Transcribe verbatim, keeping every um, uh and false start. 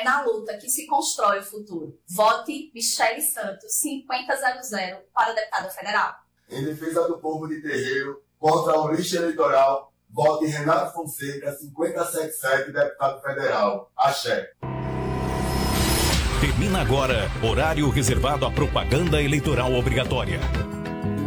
na luta que se constrói o futuro. Vote Michele Santos, cinquenta zero zero, para deputada federal. Em defesa do povo de Terreiro, contra o lixo eleitoral, vote Renato Fonseca, cinquenta setenta e sete, deputado federal. Axé. Termina agora, horário reservado à propaganda eleitoral obrigatória.